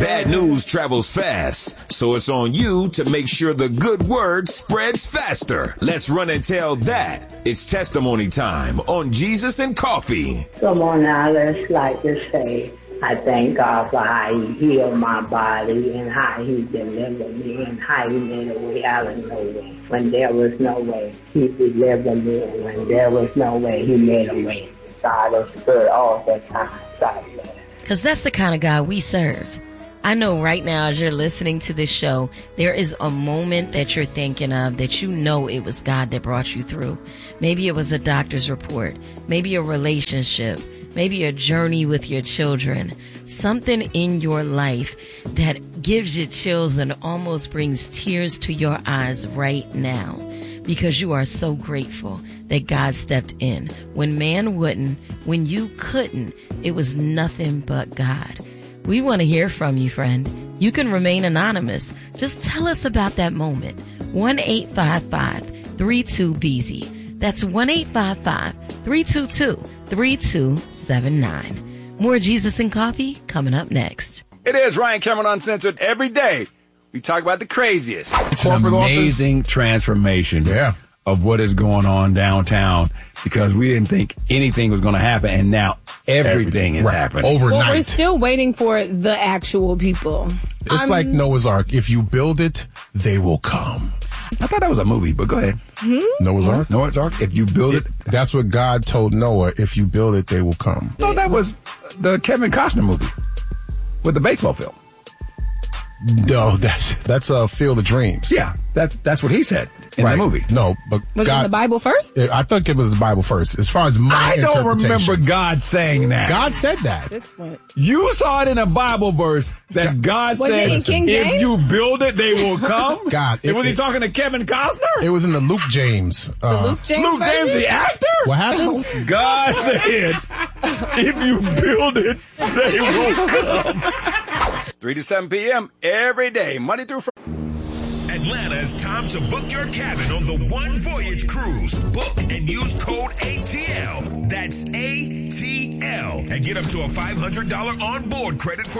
Bad news travels fast, so it's on you to make sure the good word spreads faster. Let's run and tell that. It's testimony time on Jesus and Coffee. Come on now, let's like to say, I thank God for how he healed my body and how he delivered me and how he made a way out of no way. When there was no way, he delivered me, and when there was no way, he made a way. God is good all the time. God bless. Because that's the kind of God we serve. I know right now as you're listening to this show, there is a moment that you're thinking of that you know it was God that brought you through. Maybe it was a doctor's report, maybe a relationship, maybe a journey with your children, something in your life that gives you chills and almost brings tears to your eyes right now because you are so grateful that God stepped in. When man wouldn't, when you couldn't, it was nothing but God. We want to hear from you, friend. You can remain anonymous. Just tell us about that moment. 1-855-32-BEASY. That's 1-855-322-3279. More Jesus and Coffee coming up next. It is Ryan Cameron Uncensored. Every day we talk about the craziest. It's an amazing transformation of what is going on downtown because we didn't think anything was going to happen, and now everything is happening. Overnight. Well, we're still waiting for the actual people. It's like Noah's Ark. If you build it, they will come. I thought that was a movie, but go ahead. Noah's Ark? Noah's Ark, if you build it. That's what God told Noah. If you build it, they will come. I thought that was the Kevin Costner movie with the baseball field. No, that's Field of Dreams. Yeah, that's what he said in the movie. No, but was God, it the Bible first? I think it was the Bible first. As far as my I don't remember God saying that. God said that. You saw it in a Bible verse that God said, if you build it, they will come. God, was he talking to Kevin Costner? It was in the Luke James. The Luke James version? the actor? What happened? God said, if you build it, they will come. 3 to 7 p.m. every day, Monday through Friday. Atlanta, it's time to book your cabin on the One Voyage Cruise. Book and use code ATL. That's ATL. And get up to a $500 onboard credit for